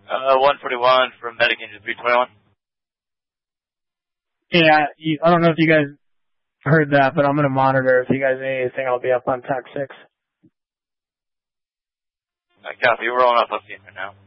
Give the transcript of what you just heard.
141 from Medic Engine 321. Yeah, I don't know if you guys heard that, but I'm going to monitor. If you guys need anything, I'll be up on TAC 6. Copy. We're rolling up on scene right now.